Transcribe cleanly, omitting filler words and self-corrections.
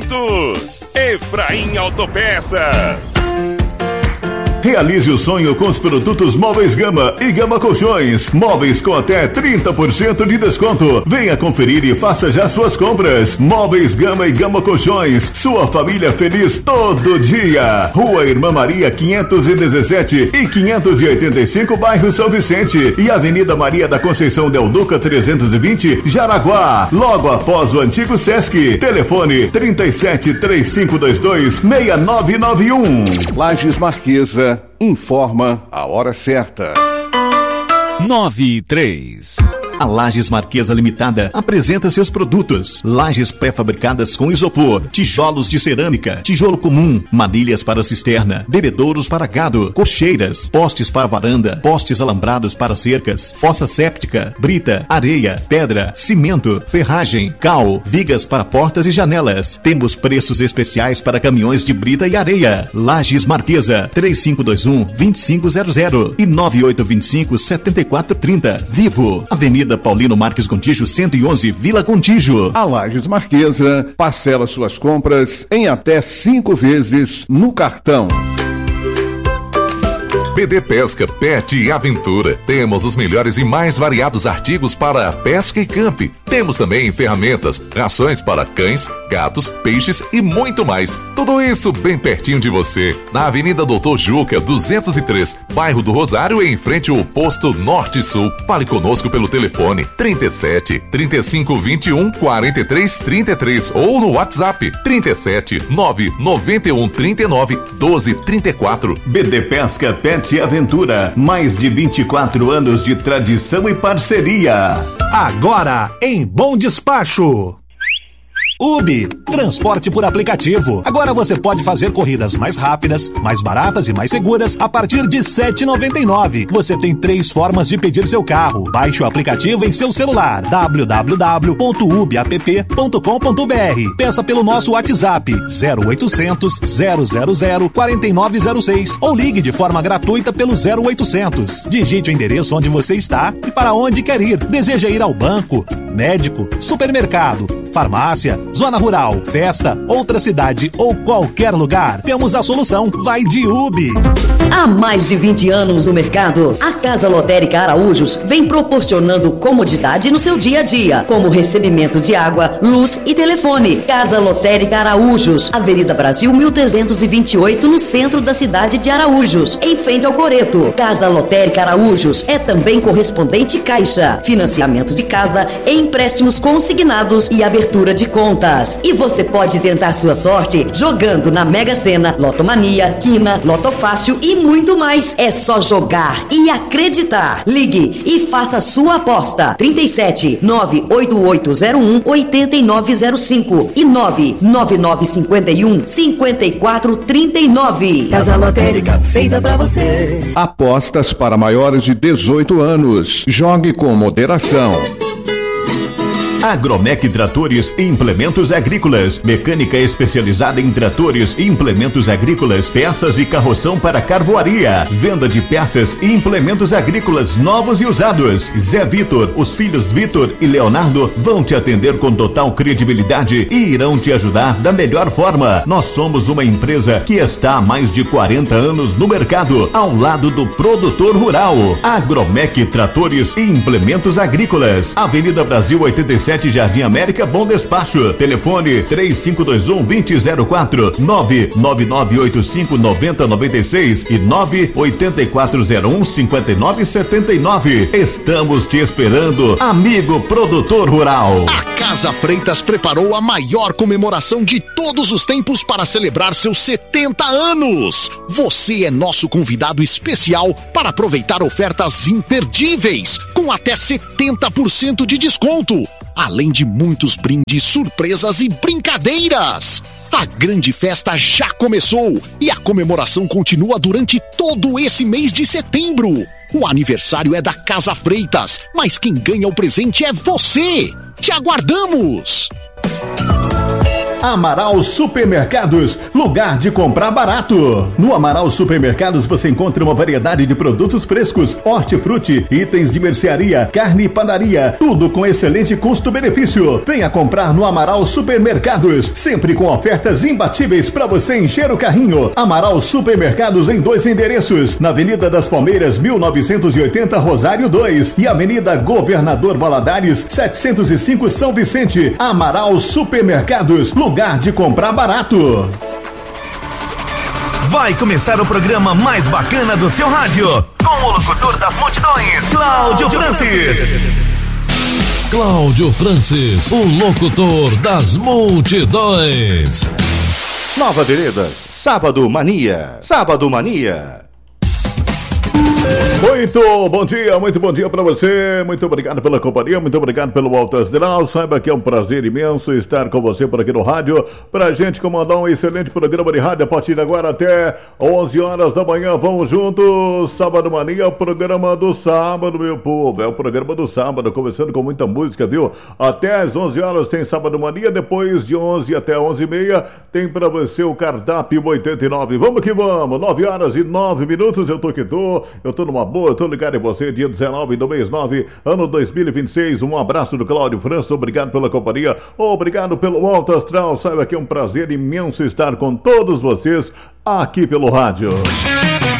juntos. Efraim Autopeças. Realize o sonho com os produtos Móveis Gama e Gama Colchões. Móveis com até 30% de desconto. Venha conferir e faça já suas compras. Móveis Gama e Gama Colchões. Sua família feliz todo dia. Rua Irmã Maria 517 e 585, bairro São Vicente. E Avenida Maria da Conceição Del Duca 320, Jaraguá. Logo após o antigo Sesc. Telefone 37-3522-6991. Lages Marquesa informa a hora certa. 9:03. A Lages Marquesa Limitada apresenta seus produtos: lajes pré-fabricadas com isopor, tijolos de cerâmica, tijolo comum, manilhas para cisterna, bebedouros para gado, cocheiras, postes para varanda, postes alambrados para cercas, fossa séptica, brita, areia, pedra, cimento, ferragem, cal, vigas para portas e janelas. Temos preços especiais para caminhões de brita e areia. Lages Marquesa, 3521-2500 e 9825-7430. Vivo, Avenida Paulino Marques Gontijo 111, Vila Gontijo. A Lages Marquesa parcela suas compras em até 5 vezes no cartão. BD Pesca, Pet e Aventura. Temos os melhores e mais variados artigos para pesca e camp. Temos também ferramentas, rações para cães, gatos, peixes e muito mais. Tudo isso bem pertinho de você. Na Avenida Doutor Juca, 203, bairro do Rosário, em frente ao posto Norte-Sul. Fale conosco pelo telefone 37 35 21 43 33 ou no WhatsApp 37 991 39 12 34. BD Pesca, Pet e Aventura, mais de 24 anos de tradição e parceria. Agora em Bom Despacho. Ubi, transporte por aplicativo. Agora você pode fazer corridas mais rápidas, mais baratas e mais seguras a partir de R$ 7,99. Você tem 3 formas de pedir seu carro. Baixe o aplicativo em seu celular: www.ubiapp.com.br. Peça pelo nosso WhatsApp 0800 000 4906 ou ligue de forma gratuita pelo 0800. Digite o endereço onde você está e para onde quer ir. Deseja ir ao banco, médico, supermercado, farmácia, zona rural, festa, outra cidade ou qualquer lugar? Temos a solução. Vai de Ubi. Há mais de 20 anos no mercado, a Casa Lotérica Araújos vem proporcionando comodidade no seu dia a dia, como recebimento de água, luz e telefone. Casa Lotérica Araújos, Avenida Brasil 1328, no centro da cidade de Araújos, em frente ao Coreto. Casa Lotérica Araújos é também correspondente Caixa, financiamento de casa, empréstimos consignados e abertura de contas. E você pode tentar sua sorte jogando na Mega Sena, Lotomania, Quina, Lotofácil e muito mais. É só jogar e acreditar. Ligue e faça sua aposta. 37 98801 8905 e 99951 5439. Casa Lotérica feita pra você. Apostas para maiores de 18 anos. Jogue com moderação. Agromec Tratores e Implementos Agrícolas. Mecânica especializada em tratores e implementos agrícolas, peças e carroção para carvoaria. Venda de peças e implementos agrícolas novos e usados. Zé Vitor, os filhos Vitor e Leonardo vão te atender com total credibilidade e irão te ajudar da melhor forma. Nós somos uma empresa que está há mais de 40 anos no mercado, ao lado do produtor rural. Agromec Tratores e Implementos Agrícolas. Avenida Brasil 87, Jardim América, Bom Despacho. Telefone 3521-2004, 99985-9096 e 98401-5979. Estamos te esperando, amigo produtor rural. A Casa Freitas preparou a maior comemoração de todos os tempos para celebrar seus 70 anos. Você é nosso convidado especial para aproveitar ofertas imperdíveis, com até 70% de desconto. Além de muitos brindes, surpresas e brincadeiras. A grande festa já começou e a comemoração continua durante todo esse mês de setembro. O aniversário é da Casa Freitas, mas quem ganha o presente é você. Te aguardamos! Amaral Supermercados, lugar de comprar barato. No Amaral Supermercados você encontra uma variedade de produtos frescos, hortifruti, itens de mercearia, carne e padaria, tudo com excelente custo-benefício. Venha comprar no Amaral Supermercados, sempre com ofertas imbatíveis para você encher o carrinho. Amaral Supermercados em 2 endereços, na Avenida das Palmeiras, 1980, Rosário 2 e Avenida Governador Valadares, 705, São Vicente. Amaral Supermercados, lugar de comprar barato. Vai começar o programa mais bacana do seu rádio, com o locutor das multidões, Cláudio Francis. Cláudio Francis, o locutor das multidões. Nova Veredas, Sábado Mania. Sábado Mania. Muito bom dia para você, muito obrigado pela companhia, muito obrigado pelo Alto Astral. Saiba que é um prazer imenso estar com você por aqui no rádio, pra gente comandar um excelente programa de rádio a partir de agora até 11 horas da manhã. Vamos juntos, Sábado Mania, o programa do sábado, meu povo, é o programa do sábado, começando com muita música, viu? Até às 11 horas tem Sábado Mania, depois de 11 até 11h30 tem pra você o cardápio 89. Vamos que vamos, 9 horas e 9 minutos, eu tô numa boa, eu tô ligado em você, dia 19 do mês 9, ano 2026, um abraço do Cláudio França, obrigado pela companhia, obrigado pelo Alto Astral, saiba que é um prazer imenso estar com todos vocês aqui pelo rádio.